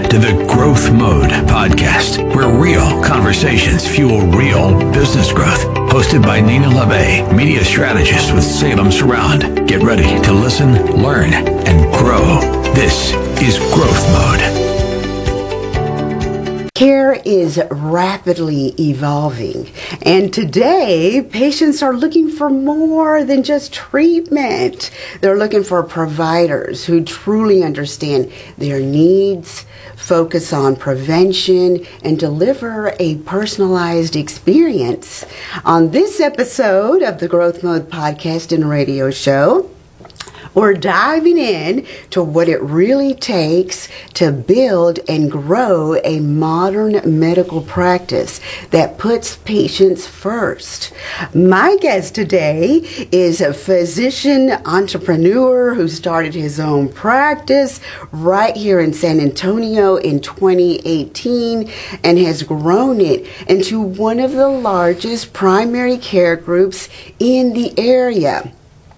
to the Growth Mode podcast, where real conversations fuel real business growth. Hosted by Nina LeBay, media strategist with Salem Surround. Get ready to listen, learn, and grow. This is Growth Mode. Care is rapidly evolving, and today patients are looking for more than just treatment. They're looking for providers who truly understand their needs, focus on prevention, and deliver a personalized experience. On this episode of the Growth Mode podcast and radio show, we're diving in to what it really takes to build and grow a modern medical practice that puts patients first. My guest today is a physician entrepreneur who started his own practice right here in San Antonio in 2018 and has grown it into one of the largest primary care groups in the area.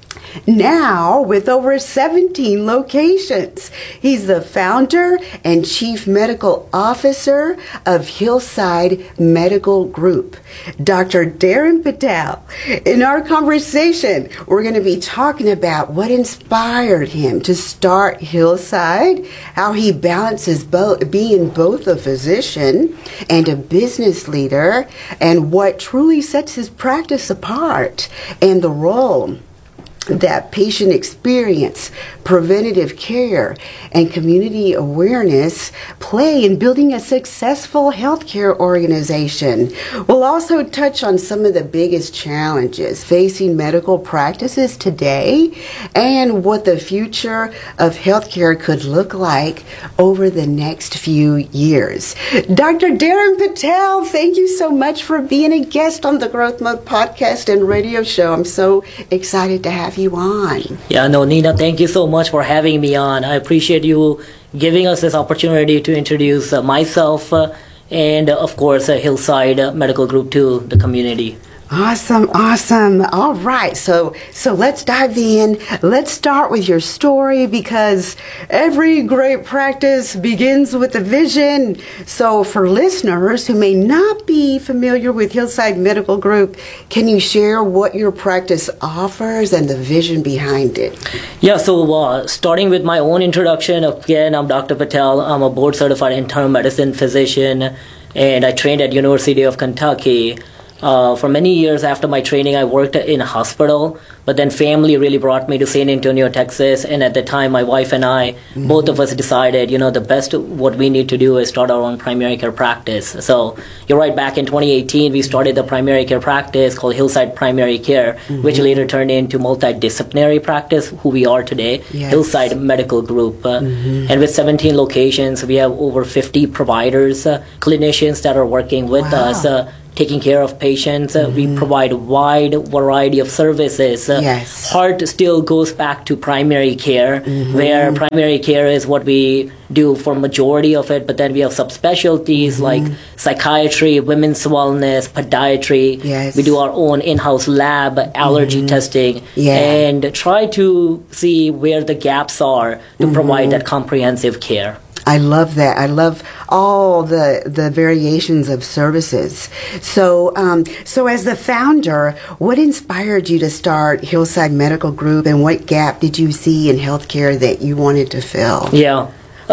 Now, with over 17 locations, he's the founder and chief medical officer of Hillside Medical Group. Dr. Darren Patel. In our conversation, we're going to be talking about what inspired him to start Hillside, how he balances being both a physician and a business leader, and what truly sets his practice apart, and the role that patient experience, preventative care, and community awareness play in building a successful healthcare organization. We'll also touch on some of the biggest challenges facing medical practices today and what the future of healthcare could look like over the next few years. Dr. Darren Patel, thank you so much for being a guest on the Growth Mode podcast and radio show. I'm so excited to have you on. Yeah, no, Nina, thank you so much for having me on. I appreciate you giving us this opportunity to introduce myself and, of course, Hillside Medical Group to the community. Awesome. All right. So let's dive in. Let's start with your story, because every great practice begins with a vision. So for listeners who may not be familiar with Hillside Medical Group, can you share what your practice offers and the vision behind it? Yeah, so starting with my own introduction, again, I'm Dr. Patel. I'm a board-certified internal medicine physician, and I trained at University of Kentucky. For many years after my training, I worked in a hospital, but then family really brought me to San Antonio, Texas, and at the time, my wife and I, both of us decided, the best what we need to do is start our own primary care practice. So you're right, back in 2018, we started the primary care practice called Hillside Primary Care, which later turned into multidisciplinary practice, who we are today, yes. Hillside Medical Group. And with 17 locations, we have over 50 providers, clinicians that are working with us, taking care of patients. We provide a wide variety of services. Yes. Heart still goes back to primary care, where primary care is what we do for majority of it, but then we have subspecialties like psychiatry, women's wellness, podiatry. Yes. We do our own in-house lab, allergy testing, and try to see where the gaps are to provide that comprehensive care. I love that. I love all the variations of services. So as the founder, what inspired you to start Hillside Medical Group, and what gap did you see in healthcare that you wanted to fill? Yeah.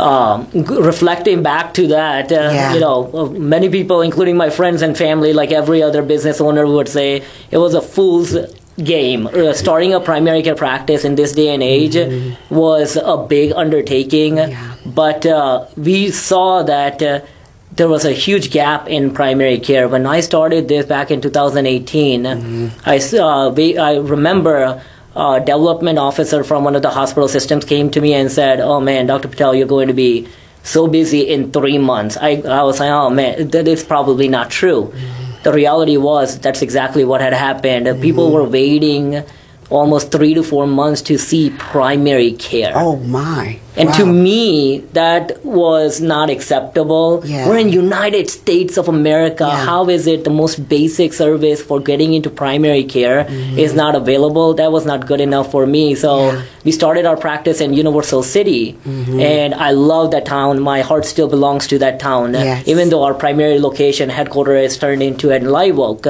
Reflecting back to that, many people, including my friends and family, like every other business owner would say, it was a fool's game. Starting a primary care practice in this day and age was a big undertaking, but we saw that there was a huge gap in primary care. When I started this back in 2018, I remember a development officer from one of the hospital systems came to me and said, "Oh man, Dr. Patel, you're going to be so busy in 3 months." I was like, "Oh man, that is probably not true." The reality was that's exactly what had happened. People were waiting almost 3 to 4 months to see primary care. Oh my. And Wow. to me, that was not acceptable. Yeah. We're in United States of America. Yeah. How is it the most basic service for getting into primary care is not available? That was not good enough for me. So Yeah. we started our practice in Universal City. And I love that town. My heart still belongs to that town. Yes. Even though our primary location, headquarters, is turned into at Live Oak.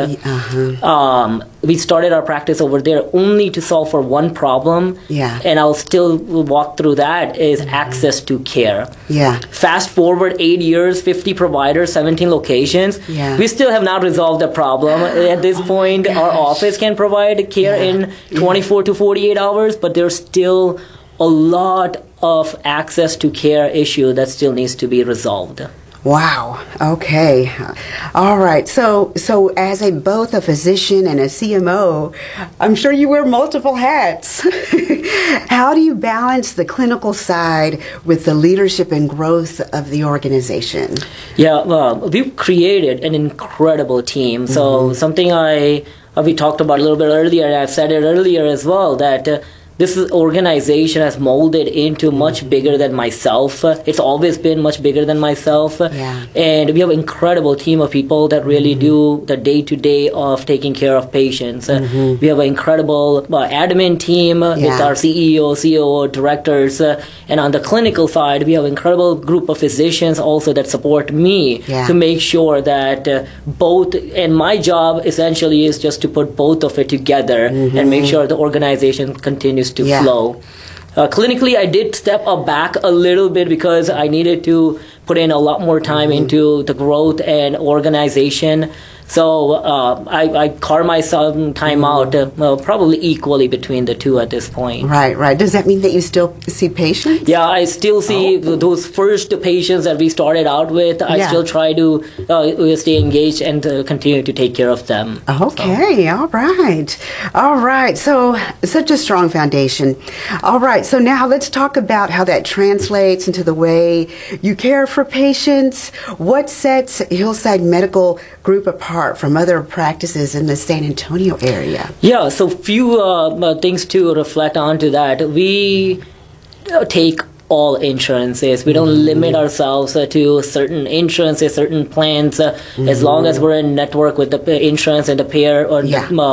We started our practice over there only to solve for one problem. Yeah. And I'll still walk through that is access to care. Yeah. Fast forward 8 years, 50 providers, 17 locations. Yeah. We still have not resolved the problem. At this point, our office can provide care in 24 to 48 hours, but there's still a lot of access to care issue that still needs to be resolved. Wow. Okay. All right. So as both a physician and a CMO, I'm sure you wear multiple hats. How do you balance the clinical side with the leadership and growth of the organization? Yeah, we've created an incredible team. So something we talked about a little bit earlier, and I've said it earlier as well, that this organization has molded into much bigger than myself. It's always been much bigger than myself. Yeah. And we have an incredible team of people that really do the day-to-day of taking care of patients. We have an incredible admin team with our CEO, COO, directors. And on the clinical side, we have an incredible group of physicians also that support me to make sure that both, and my job essentially is just to put both of it together and make sure the organization continues to flow. Clinically, I did step back a little bit because I needed to put in a lot more time into the growth and organization. So I carve myself time out probably equally between the two at this point. Right. Does that mean that you still see patients? Yeah, I still see those first patients that we started out with. I still try to stay engaged and continue to take care of them. Okay, all right. So such a strong foundation. All right, so now let's talk about how that translates into the way you care for patients. What sets Hillside Medical Group apart from other practices in the San Antonio area? Yeah, so few things to reflect on to that. We take all insurances. We don't limit ourselves to certain insurances, certain plans. As long as we're in network with the insurance and the payer or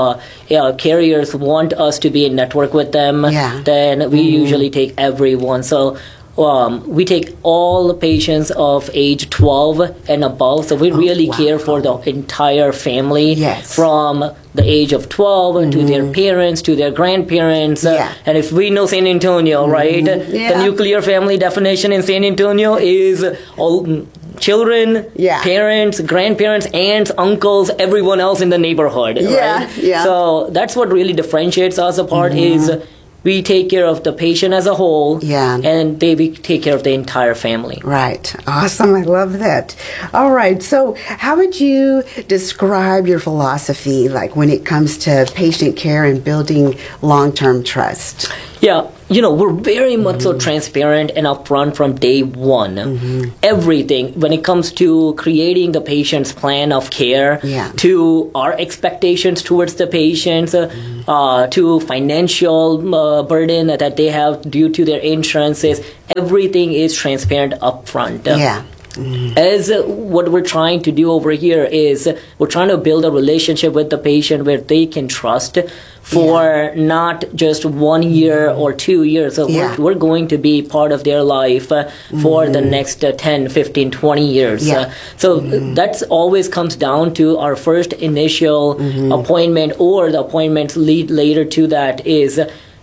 carriers want us to be in network with them, then we usually take everyone. So we take all the patients of age 12 and above, so we really care for the entire family from the age of 12 to their parents, to their grandparents. And if we know San Antonio, right, the nuclear family definition in San Antonio is all children, parents, grandparents, aunts, uncles, everyone else in the neighborhood, right? So that's what really differentiates us apart is we take care of the patient as a whole, and we take care of the entire family. Right. Awesome. I love that. All right. So how would you describe your philosophy, like when it comes to patient care and building long-term trust? Yeah, we're very much so transparent and upfront from day one. Everything, when it comes to creating the patient's plan of care, to our expectations towards the patients, to financial burden that they have due to their insurances, everything is transparent upfront. As what we're trying to do over here is we're trying to build a relationship with the patient where they can trust for not just 1 year or 2 years. So we're going to be part of their life for the next 10, 15, 20 years. So that's always comes down to our first initial appointment, or the appointments lead later to that is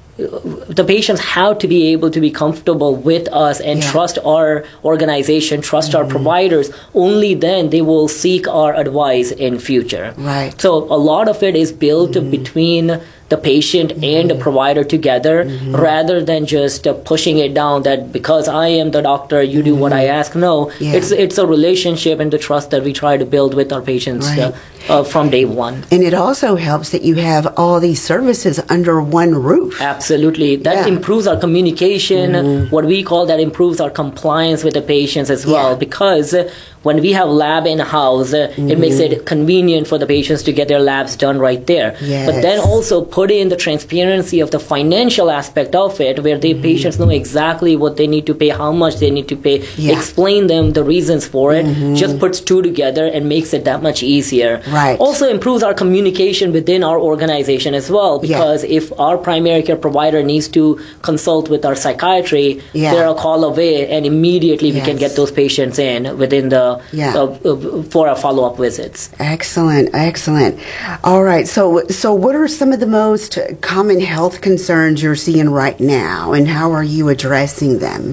the patients have to be able to be comfortable with us and trust our organization, trust our providers. Only then they will seek our advice in future. So a lot of it is built between the patient and the provider together, rather than just pushing it down that because I am the doctor, you do what I ask. No, it's a relationship and the trust that we try to build with our patients from day one. And it also helps that you have all these services under one roof. Absolutely. That improves our communication. What we call that improves our compliance with the patients as well, because when we have lab in-house, it makes it convenient for the patients to get their labs done right there. But then also put in the transparency of the financial aspect of it, where the patients know exactly what they need to pay, how much they need to pay, explain them the reasons for it, just puts two together and makes it that much easier. Right. Also improves our communication within our organization as well, because if our primary care provider needs to consult with our psychiatry, they're a call away, and immediately we can get those patients in within the for our follow-up visits. Excellent. All right. So what are some of the most common health concerns you're seeing right now, and how are you addressing them?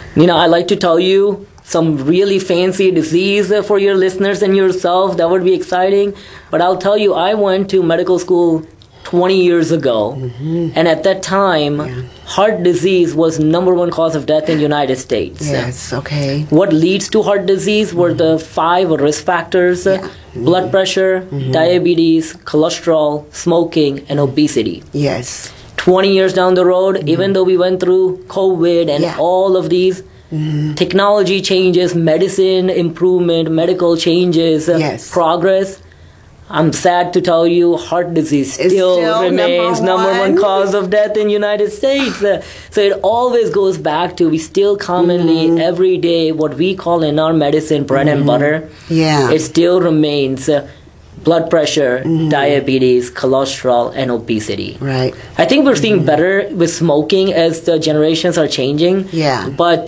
I like to tell you some really fancy disease for your listeners and yourself. That would be exciting. But I'll tell you, I went to medical school 20 years ago, and at that time, heart disease was number one cause of death in the United States. Yes, okay. What leads to heart disease were the 5 risk factors: blood pressure, diabetes, cholesterol, smoking, and obesity. Yes. 20 years down the road, even though we went through COVID and all of these technology changes, medicine improvement, medical changes, progress, I'm sad to tell you, heart disease still remains number one cause of death in the United States. So it always goes back to, we still commonly, every day, what we call in our medicine bread and butter. It still remains blood pressure, diabetes, cholesterol, and obesity. Right. I think we're seeing better with smoking as the generations are changing. But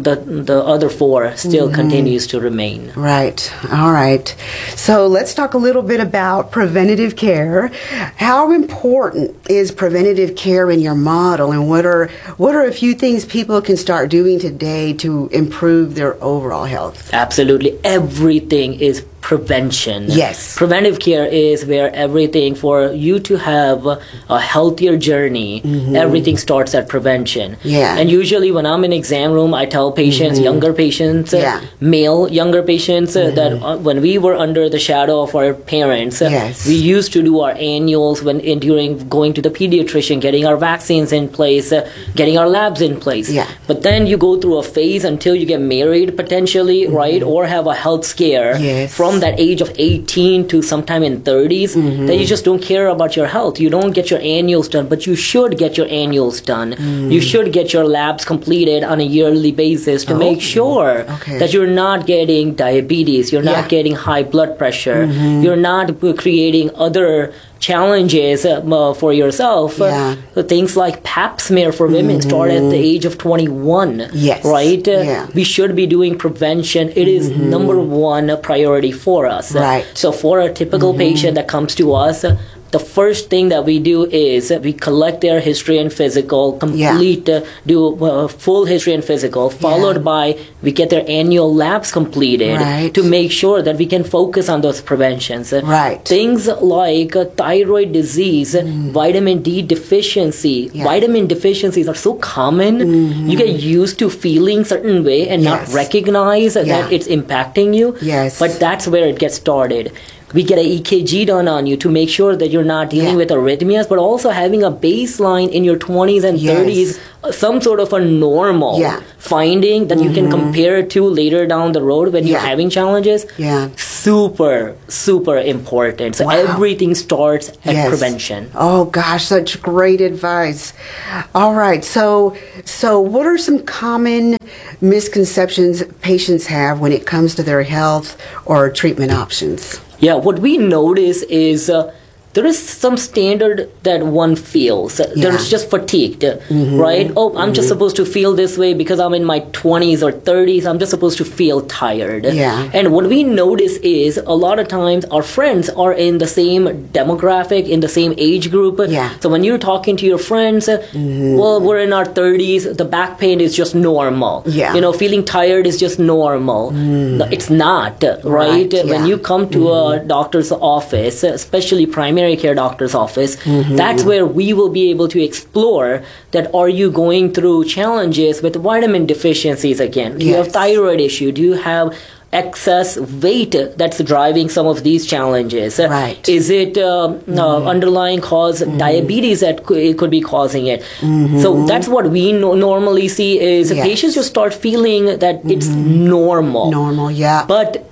the other 4 still continues to remain. Right. All right. So let's talk a little bit about preventative care. How important is preventative care in your model, and what are a few things people can start doing today to improve their overall health? Absolutely. Everything is prevention. Yes. Preventive care is where everything for you to have a healthier journey, everything starts at prevention. And usually when I'm in exam room, I tell patients, younger patients, male younger patients, that when we were under the shadow of our parents, we used to do our annuals during going to the pediatrician, getting our vaccines in place, getting our labs in place. But then you go through a phase until you get married potentially, right, or have a health scare from that age of 18 to sometime in 30s, that you just don't care about your health. You don't get your annuals done, but you should get your annuals done. You should get your labs completed on a yearly basis to make sure that you're not getting diabetes, you're not getting high blood pressure, you're not creating other challenges for yourself. So things like pap smear for women start at the age of 21. Right? We should be doing prevention. It is number one priority for us. So for a typical patient that comes to us, the first thing that we do is we collect their history and physical, do full history and physical, followed by we get their annual labs completed to make sure that we can focus on those preventions. Things like thyroid disease, vitamin D deficiency. Vitamin deficiencies are so common. You get used to feeling certain way and not recognize that it's impacting you. But that's where it gets started. We get an EKG done on you to make sure that you're not dealing with arrhythmias, but also having a baseline in your 20s and 30s, some sort of a normal finding that you can compare to later down the road when you're having challenges. Super, super important. So everything starts at prevention. Oh gosh, such great advice. All right, so what are some common misconceptions patients have when it comes to their health or treatment options? What we notice is there is some standard that one feels. There's just fatigued, right? Oh, I'm just supposed to feel this way because I'm in my 20s or 30s. I'm just supposed to feel tired. And what we notice is a lot of times our friends are in the same demographic, in the same age group. So when you're talking to your friends, well, we're in our 30s. The back pain is just normal. Feeling tired is just normal. No, it's not, right? When you come to a doctor's office, especially primary care doctor's office, that's where we will be able to explore that. Are you going through challenges with vitamin deficiencies again? Do you have thyroid issue? Do you have excess weight that's driving some of these challenges? Is it underlying cause diabetes that it could be causing it? So that's what we normally see is patients just start feeling that it's normal. But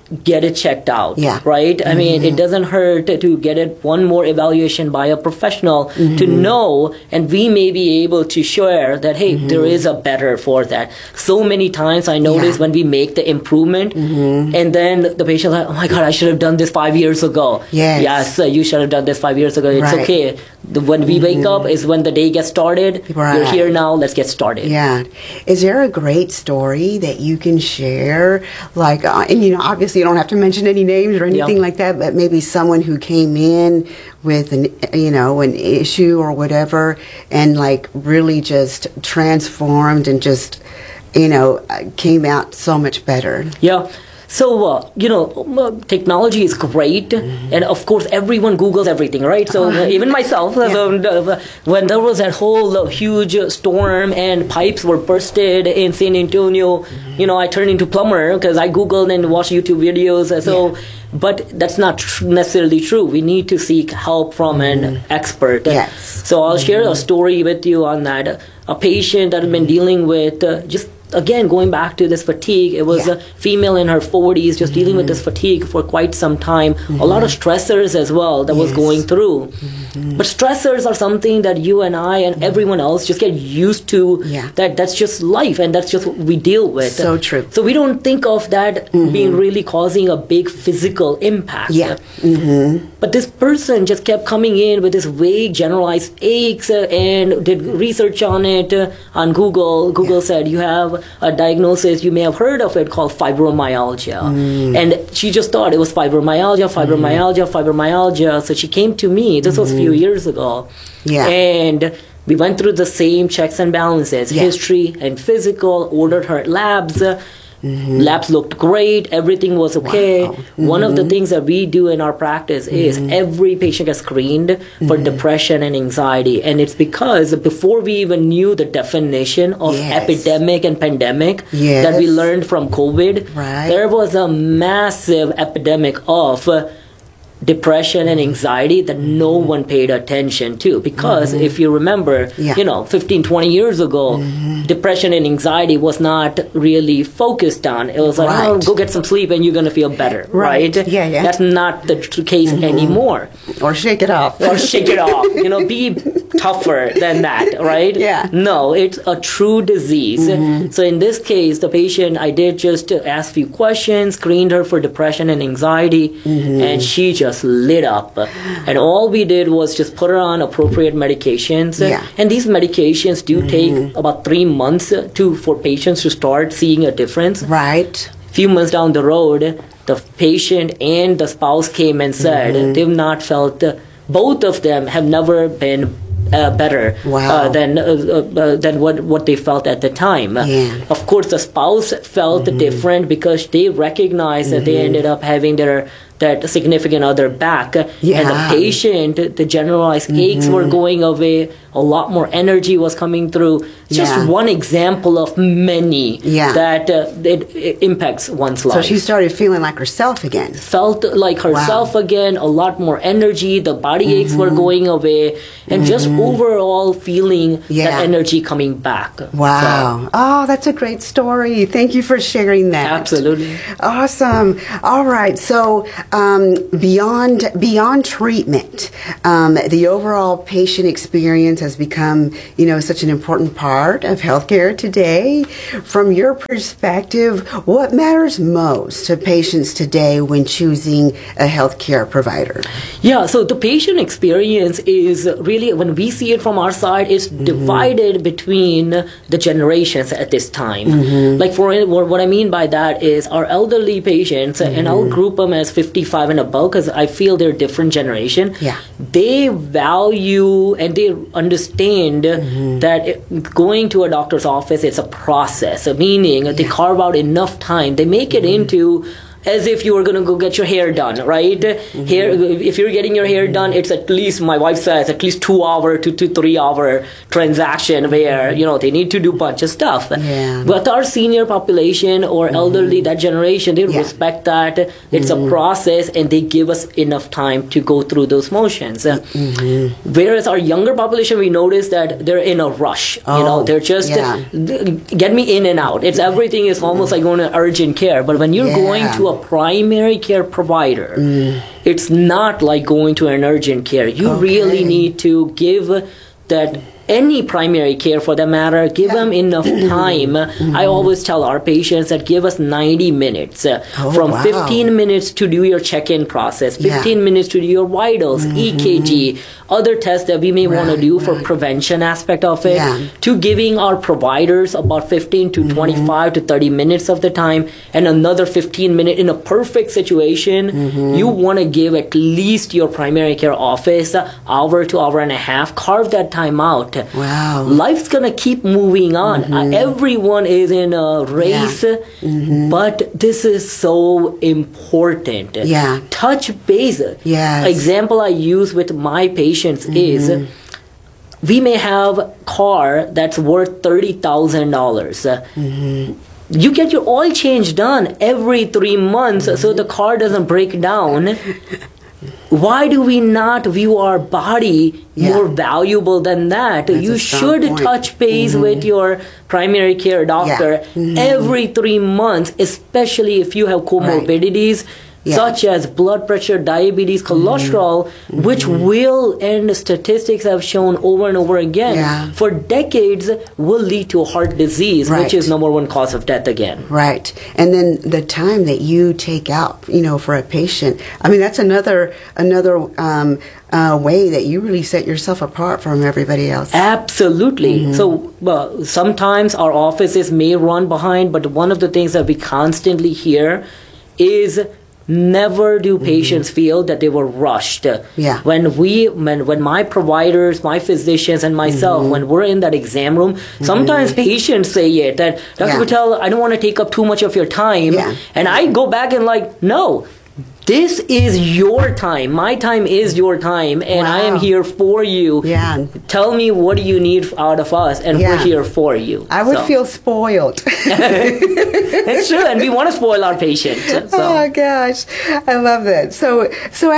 get it checked out, Yeah. right? I mean, it doesn't hurt to get it one more evaluation by a professional to know, and we may be able to share that, hey, there is a better for that. So many times I notice when we make the improvement, and then the patient's like, oh my God, I should have done this 5 years ago. Yes. You should have done this 5 years ago. It's Right. okay. When we wake up is when the day gets started. Right. You're here now, let's get started. Yeah. Is there a great story that you can share? Like, and obviously you don't have to mention any names or anything like that, but maybe someone who came in with an issue or whatever, and like really just transformed and just, came out so much better. Yeah. So, technology is great. And of course, everyone Googles everything, right? So even myself, when there was that whole huge storm and pipes were bursted in San Antonio, I turned into plumber because I Googled and watched YouTube videos. So, but that's not necessarily true. We need to seek help from an expert. Yes. So I'll share a story with you on that. A patient that had been dealing with again, going back to this fatigue, it was a female in her 40s just dealing with this fatigue for quite some time. A lot of stressors as well that was going through. But stressors are something that you and I and everyone else just get used to. That's just life, and that's just what we deal with. So true. So we don't think of that being really causing a big physical impact. But this person just kept coming in with this vague generalized aches and did research on it on Google. Google said you have a diagnosis, you may have heard of it, called fibromyalgia. And she just thought it was fibromyalgia. So she came to me, this was a few years ago. And we went through the same checks and balances, history and physical, ordered her labs. Labs looked great. Everything was okay. Wow. One of the things that we do in our practice is every patient gets screened for depression and anxiety. And it's because before we even knew the definition of epidemic and pandemic that we learned from COVID, there was a massive epidemic of depression and anxiety that no one paid attention to, because if you remember 15, 20 years ago, depression and anxiety was not really focused on. It was like, oh, go get some sleep and you're going to feel better, right? That's not the case anymore. Or shake it off. Be tougher than that, right? No, it's a true disease. So in this case, the patient, I did just ask a few questions, screened her for depression and anxiety, and she just lit up. And all we did was just put her on appropriate medications. And these medications do take about 3 months for patients to start seeing a difference. Right. A few months down the road, the patient and the spouse came and said they've not felt, both of them have never been better than what they felt at the time. Of course, the spouse felt different because they recognized that they ended up having that significant other back, and the patient, the generalized aches were going away, a lot more energy was coming through. Just one example of many that it impacts one's life. So she started feeling like herself again. Felt like herself again, a lot more energy, the body aches were going away, and just overall feeling that energy coming back. Wow. So, oh, that's a great story. Thank you for sharing that. Absolutely. Awesome. All right. So beyond treatment, the overall patient experience has become, such an important part of healthcare today. From your perspective, what matters most to patients today when choosing a healthcare provider? Yeah, so the patient experience is really, when we see it from our side, it's divided between the generations at this time. Like what I mean by that is our elderly patients, and I'll group them as 55 and above because I feel they're different generation. They value and they understand that going to a doctor's office, it's a process, meaning they carve out enough time. They make it into as if you were going to go get your hair done, right? Here, if you're getting your hair done, it's at least, my wife says, at least 2 hour to 3 hour transaction where, they need to do a bunch of stuff. But our senior population or elderly, that generation, they respect that. It's a process and they give us enough time to go through those motions. Whereas our younger population, we notice that they're in a rush. They're just, get me in and out. It's everything is almost like going to urgent care. But when you're going to a primary care provider, it's not like going to an urgent care. You really need to give that any primary care for that matter, give them enough time. I always tell our patients that give us 90 minutes from 15 minutes to do your check-in process, 15 minutes to do your vitals, EKG, other tests that we may want to do for prevention aspect of it, to giving our providers about 15 to 25 to 30 minutes of the time, and another 15 minutes in a perfect situation. You want to give at least your primary care office hour to hour and a half. Carve that time out. Wow. Life's gonna keep moving on. Everyone is in a race, but this is so important. Touch base. Example I use with my patients is we may have a car that's worth $30,000. You get your oil change done every 3 months so the car doesn't break down. Why do we not view our body more valuable than that? You should touch base with your primary care doctor every 3 months, especially if you have comorbidities such as blood pressure, diabetes, cholesterol, which will, and statistics have shown over and over again, for decades will lead to heart disease, which is number one cause of death again. Right. And then the time that you take out, for a patient, I mean, that's another way that you really set yourself apart from everybody else. Absolutely. So sometimes our offices may run behind, but one of the things that we constantly hear is never do patients feel that they were rushed. When my providers, my physicians, and myself, when we're in that exam room, sometimes patients say it, that Dr. Patel, I don't want to take up too much of your time. And I go back and no. This is your time. My time is your time, and I am here for you. Tell me, what do you need out of us, and we're here for you. I would feel spoiled. It's true, and we want to spoil our patients. So. Oh my gosh, I love that. So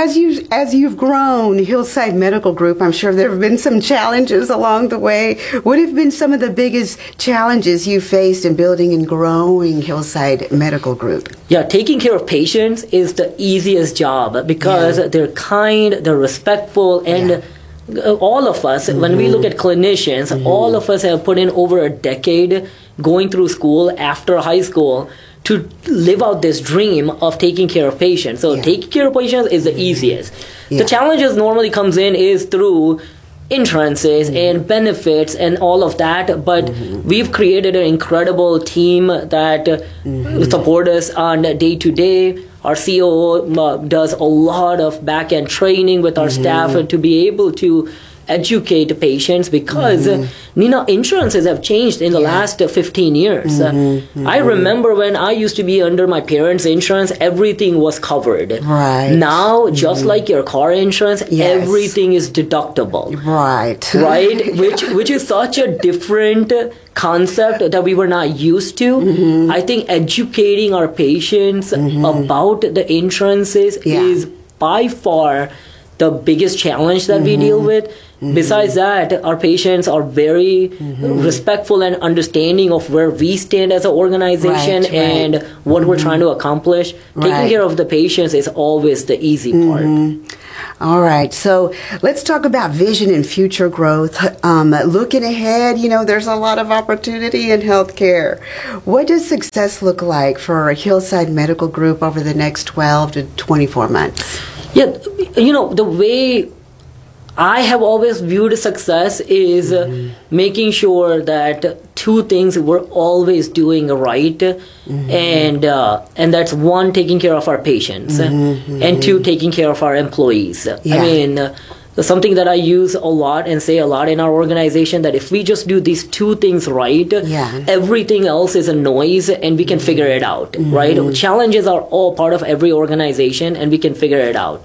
as you've grown Hillside Medical Group, I'm sure there have been some challenges along the way. What have been some of the biggest challenges you faced in building and growing Hillside Medical Group? Taking care of patients is the easiest job because they're kind, they're respectful, and all of us, when we look at clinicians, all of us have put in over a decade going through school after high school to live out this dream of taking care of patients. So taking care of patients is the easiest. The challenges normally comes in is through insurances and benefits and all of that, but we've created an incredible team that support us on day to day. Our COO does a lot of back-end training with our staff to be able to educate patients because insurances have changed in the last 15 years. I remember when I used to be under my parents' insurance, everything was covered. Now, just like your car insurance, everything is deductible. Right, which is such a different concept that we were not used to. I think educating our patients about the insurances is by far the biggest challenge that we deal with. Besides that, our patients are very respectful and understanding of where we stand as an organization and what we're trying to accomplish. Taking care of the patients is always the easy part. All right, so let's talk about vision and future growth. Looking ahead, there's a lot of opportunity in healthcare. What does success look like for Hillside Medical Group over the next 12 to 24 months? The way I have always viewed success is making sure that two things we're always doing right, and that's one, taking care of our patients, and two, taking care of our employees. I mean, something that I use a lot and say a lot in our organization, that if we just do these two things right, everything else is a noise and we can figure it out, right? Challenges are all part of every organization and we can figure it out.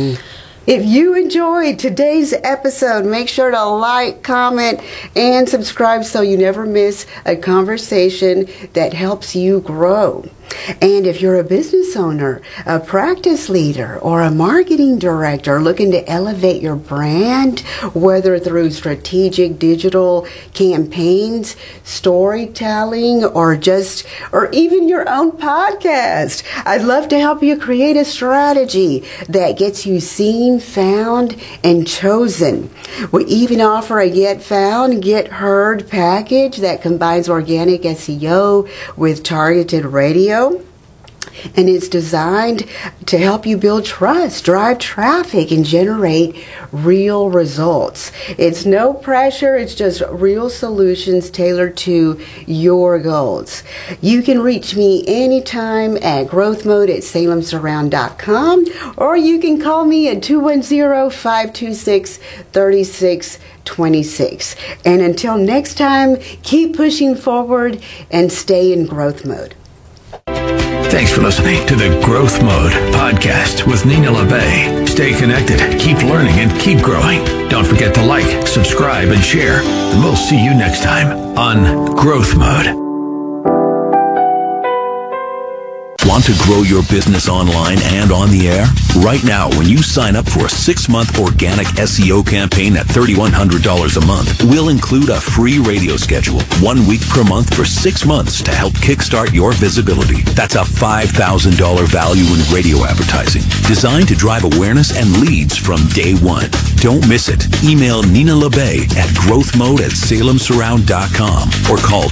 If you enjoyed today's episode, make sure to like, comment, and subscribe so you never miss a conversation that helps you grow. And if you're a business owner, a practice leader, or a marketing director looking to elevate your brand, whether through strategic digital campaigns, storytelling, or even your own podcast, I'd love to help you create a strategy that gets you seen, found, and chosen. We even offer a Get Found, Get Heard package that combines organic SEO with targeted radio. And it's designed to help you build trust, drive traffic, and generate real results. It's no pressure. It's just real solutions tailored to your goals. You can reach me anytime at growthmode@salemsurround.com, or you can call me at 210-526-3626. And until next time, keep pushing forward and stay in growth mode. Thanks for listening to the Growth Mode podcast with Nina LeBay. Stay connected, keep learning, and keep growing. Don't forget to like, subscribe, and share. And we'll see you next time on Growth Mode. Want to grow your business online and on the air? Right now, when you sign up for a 6-month organic SEO campaign at $3,100 a month, we'll include a free radio schedule, 1 week per month for 6 months to help kickstart your visibility. That's a $5,000 value in radio advertising, designed to drive awareness and leads from day one. Don't miss it. Email Nina LeBay at growthmode@salemsurround.com or call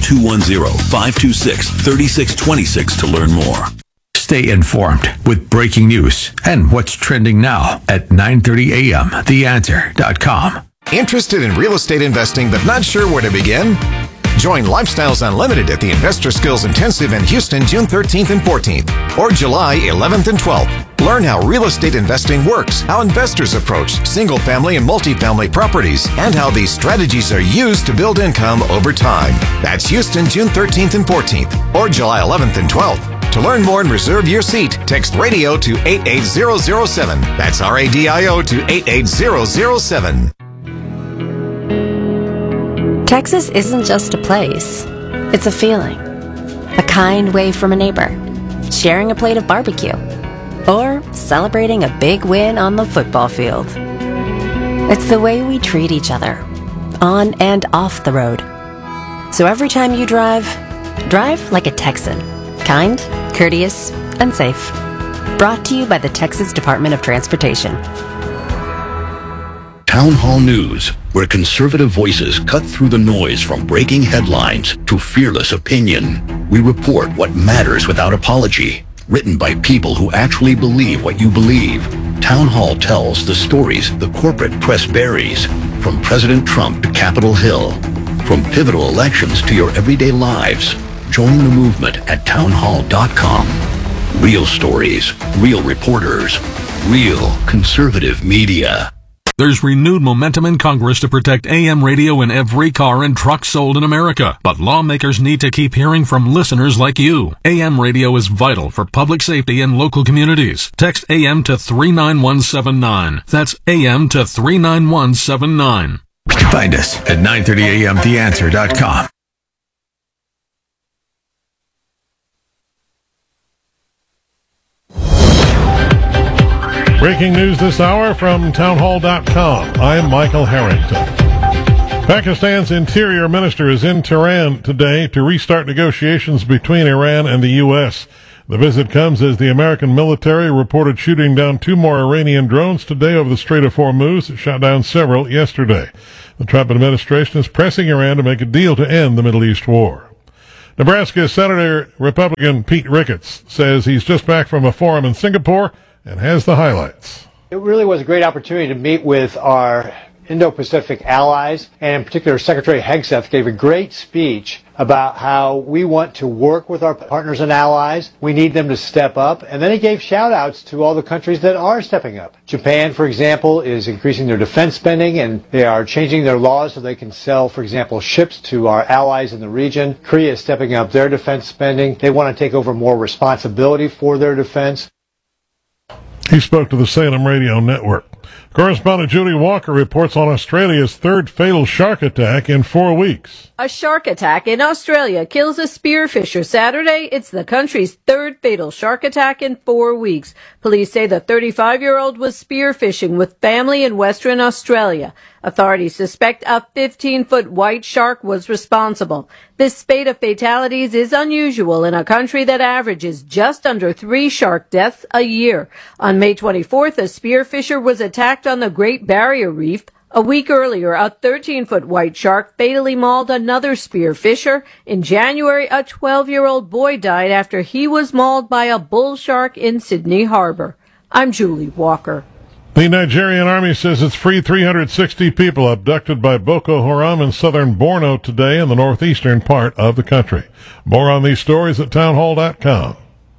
210-526-3626 to learn more. Stay informed with breaking news and what's trending now at 9:30 a.m. TheAnswer.com. Interested in real estate investing but not sure where to begin? Join Lifestyles Unlimited at the Investor Skills Intensive in Houston, June 13th and 14th, or July 11th and 12th. Learn how real estate investing works, how investors approach single-family and multifamily properties, and how these strategies are used to build income over time. That's Houston, June 13th and 14th, or July 11th and 12th. To learn more and reserve your seat, text radio to 88007. That's RADIO to 88007. Texas isn't just a place. It's a feeling. A kind wave from a neighbor, sharing a plate of barbecue, or celebrating a big win on the football field. It's the way we treat each other, on and off the road. So every time you drive like a Texan. Kind, courteous, and safe. Brought to you by the Texas Department of Transportation. Town Hall News, where conservative voices cut through the noise from breaking headlines to fearless opinion. We report what matters without apology. Written by people who actually believe what you believe. Town Hall tells the stories the corporate press buries, from President Trump to Capitol Hill, from pivotal elections to your everyday lives. Join the movement at townhall.com. Real stories, real reporters, real conservative media. There's renewed momentum in Congress to protect AM radio in every car and truck sold in America. But lawmakers need to keep hearing from listeners like you. AM radio is vital for public safety in local communities. Text AM to 39179. That's AM to 39179. Find us at 9:30 a.m. TheAnswer.com. Breaking news this hour from townhall.com. I'm Michael Harrington. Pakistan's interior minister is in Tehran today to restart negotiations between Iran and the U.S. The visit comes as the American military reported shooting down 2 more Iranian drones today over the Strait of Hormuz. It shot down several yesterday. The Trump administration is pressing Iran to make a deal to end the Middle East war. Nebraska Senator Republican Pete Ricketts says he's just back from a forum in Singapore and has the highlights. It really was a great opportunity to meet with our Indo-Pacific allies, and in particular Secretary Hegseth gave a great speech about how we want to work with our partners and allies. We need them to step up. And then he gave shout-outs to all the countries that are stepping up. Japan, for example, is increasing their defense spending, and they are changing their laws so they can sell, for example, ships to our allies in the region. Korea is stepping up their defense spending. They want to take over more responsibility for their defense. He spoke to the Salem Radio Network. Correspondent Julie Walker reports on Australia's third fatal shark attack in 4 weeks. A shark attack in Australia kills a spearfisher Saturday. It's the country's third fatal shark attack in 4 weeks. Police say the 35-year-old was spearfishing with family in Western Australia. Authorities suspect a 15-foot white shark was responsible. This spate of fatalities is unusual in a country that averages just under 3 shark deaths a year. On May 24th, a spearfisher was attacked on the Great Barrier Reef. A week earlier, a 13-foot white shark fatally mauled another spearfisher. In January, a 12-year-old boy died after he was mauled by a bull shark in Sydney Harbor. I'm Julie Walker. The Nigerian army says it's freed 360 people abducted by Boko Haram in southern Borno today in the northeastern part of the country. More on these stories at townhall.com.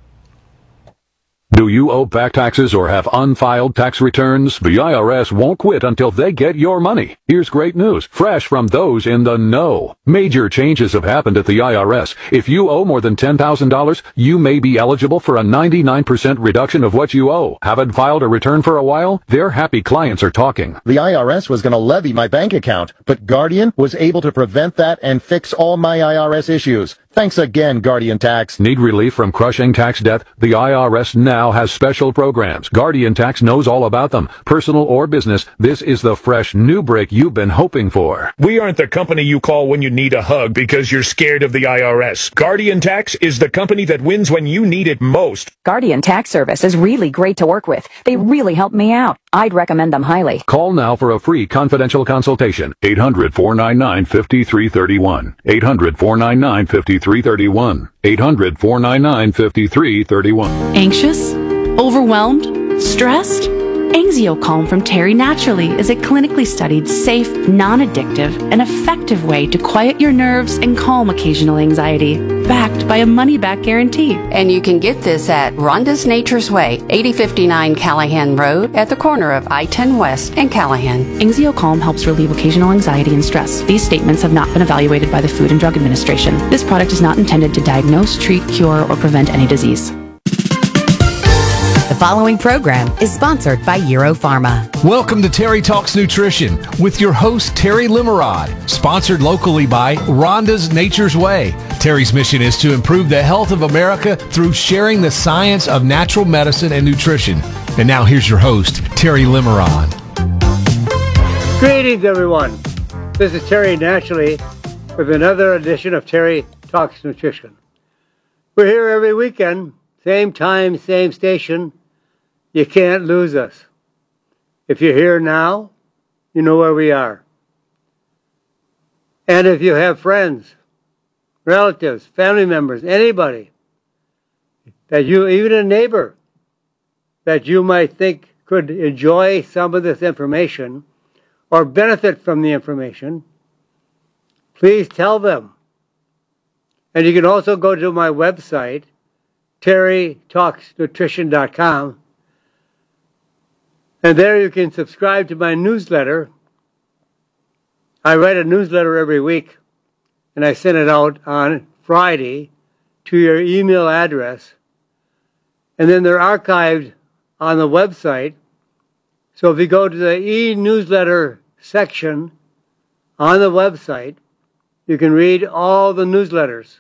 Do you owe back taxes or have unfiled tax returns? The IRS won't quit until they get your money. Here's great news, fresh from those in the know. Major changes have happened at the IRS. If you owe more than $10,000, you may be eligible for a 99% reduction of what you owe. Haven't filed a return for a while? Their happy clients are talking. The IRS was going to levy my bank account, but Guardian was able to prevent that and fix all my IRS issues. Thanks again, Guardian Tax. Need relief from crushing tax debt? The IRS now has special programs. Guardian Tax knows all about them. Personal or business, this is the fresh new break you've been hoping for. We aren't the company you call when you need a hug because you're scared of the IRS. Guardian Tax is the company that wins when you need it most. Guardian Tax Service is really great to work with. They really helped me out. I'd recommend them highly. Call now for a free confidential consultation. 800-499-5331. 800-499-5331. 800-499-5331. Anxious? Overwhelmed? Stressed? Anxiocalm from Terry Naturally is a clinically studied, safe, non-addictive, and effective way to quiet your nerves and calm occasional anxiety, backed by a money-back guarantee. And you can get this at Rhonda's Nature's Way, 8059 Callahan Road, at the corner of I-10 West and Callahan. Anxiocalm helps relieve occasional anxiety and stress. These statements have not been evaluated by the Food and Drug Administration. This product is not intended to diagnose, treat, cure, or prevent any disease. The following program is sponsored by Europharma. Welcome to Terry Talks Nutrition with your host, Terry Limerod, sponsored locally by Rhonda's Nature's Way. Terry's mission is to improve the health of America through sharing the science of natural medicine and nutrition. And now here's your host, Terry Limerod. Greetings, everyone. This is Terry Naturally with another edition of Terry Talks Nutrition. We're here every weekend. Same time, same station. You can't lose us. If you're here now, you know where we are. And if you have friends, relatives, family members, anybody, that you, even a neighbor, that you might think could enjoy some of this information or benefit from the information, please tell them. And you can also go to my website, terrytalksnutrition.com, and there you can subscribe to my newsletter. I write a newsletter every week, and I send it out on Friday to your email address, and then they're archived on the website. So if you go to the e-newsletter section on the website, you can read all the newsletters.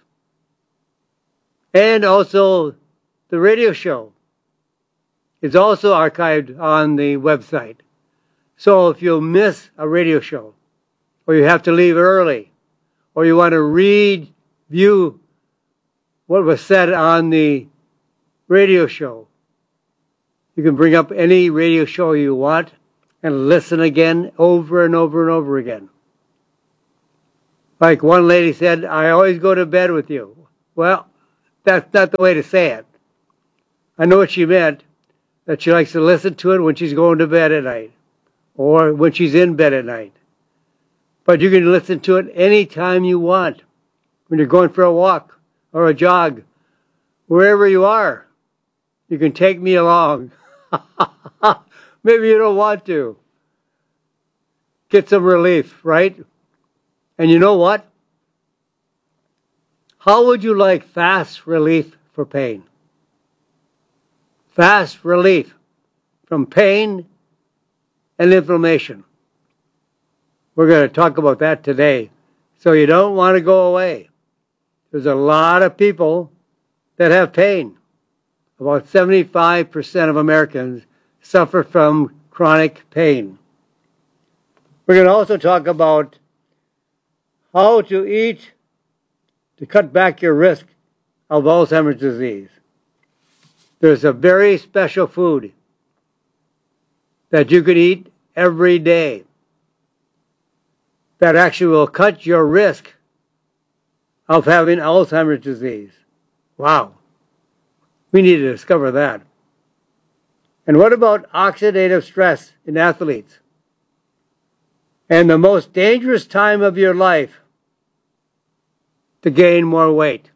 And also, the radio show is also archived on the website. So if you miss a radio show, or you have to leave early, or you want to review what was said on the radio show, you can bring up any radio show you want and listen again over and over and over again. Like one lady said, I always go to bed with you. Well, that's not the way to say it. I know what she meant, that she likes to listen to it when she's going to bed at night or when she's in bed at night. But you can listen to it anytime you want, when you're going for a walk or a jog, wherever you are. You can take me along. Maybe you don't want to. Get some relief, right? And you know what? How would you like fast relief for pain? Fast relief from pain and inflammation. We're going to talk about that today. So you don't want to go away. There's a lot of people that have pain. About 75% of Americans suffer from chronic pain. We're going to also talk about how to eat to cut back your risk of Alzheimer's disease. There's a very special food that you could eat every day that actually will cut your risk of having Alzheimer's disease. Wow. We need to discover that. And what about oxidative stress in athletes? And the most dangerous time of your life to gain more weight.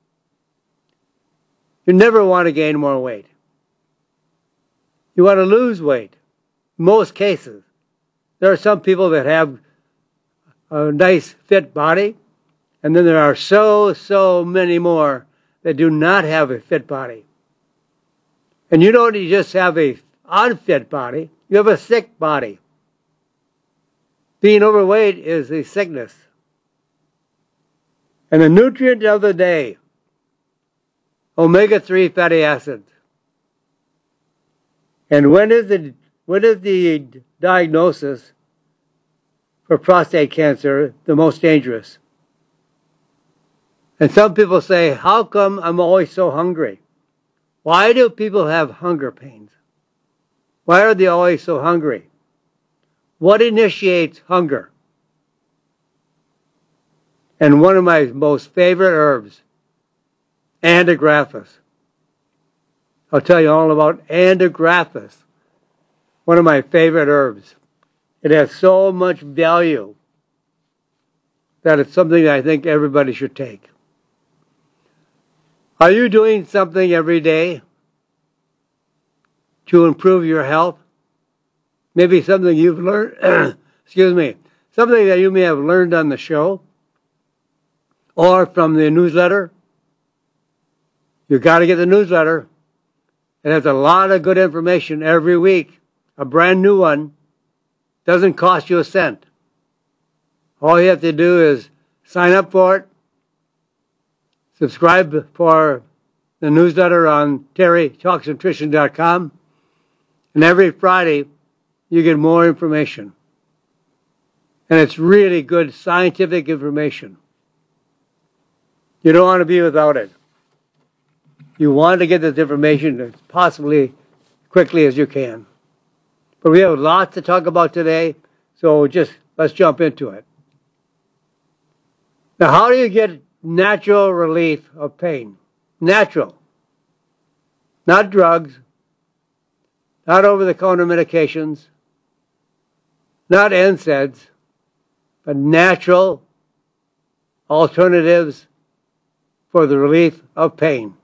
You never want to gain more weight. You want to lose weight. In most cases. There are some people that have a nice fit body, and then there are so many more that do not have a fit body. And you don't just have a unfit body, you have a sick body. Being overweight is a sickness. And the nutrient of the day, omega-3 fatty acids. And when is the diagnosis for prostate cancer the most dangerous? And some people say, how come I'm always so hungry? Why do people have hunger pains? Why are they always so hungry? What initiates hunger? And one of my most favorite herbs, Andigraphis. I'll tell you all about Andigraphis, one of my favorite herbs. It has so much value that it's something I think everybody should take. Are you doing something every day to improve your health? Maybe something you've learned, something that you may have learned on the show or from the newsletter. You got to get the newsletter. It has a lot of good information every week. A brand new one. Doesn't cost you a cent. All you have to do is sign up for it. Subscribe for the newsletter on TerryTalksNutrition.com. And every Friday, you get more information. And it's really good scientific information. You don't want to be without it. You want to get this information as possibly quickly as you can. But we have lots to talk about today, so let's jump into it. Now, how do you get natural relief of pain? Natural. Not drugs. Not over-the-counter medications. Not NSAIDs. But natural alternatives for the relief of pain.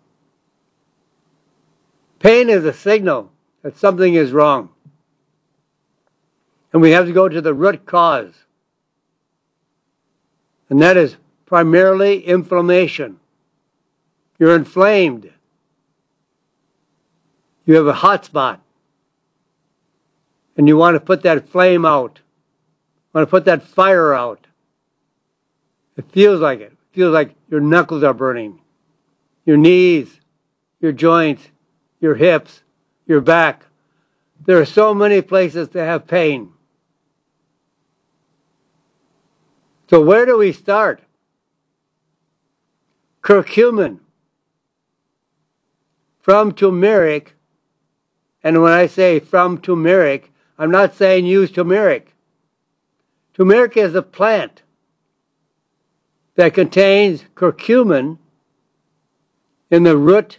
Pain is a signal that something is wrong. And we have to go to the root cause. And that is primarily inflammation. You're inflamed. You have a hot spot. And you want to put that flame out. You want to put that fire out. It feels like it. It feels like your knuckles are burning. Your knees, your joints, your hips, your back. There are so many places to have pain. So where do we start? Curcumin from turmeric. And when I say from turmeric, I'm not saying use turmeric. Turmeric is a plant that contains curcumin in the root